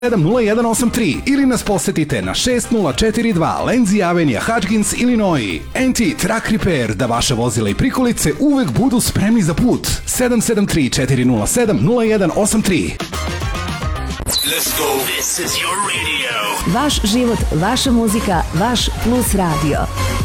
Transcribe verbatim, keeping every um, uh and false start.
sedam nula jedan osam tri ili nas posetite na šest nula četiri dva Lenzi Avenija, Hutchins, Illinois. N T Truck Repair, da vaše vozila i prikolice uvek budu spremni za put. sedam sedam tri četiri nula sedam nula jedan osam tri. Let's go. This is your radio. Vaš život, vaša muzika, vaš Plus radio.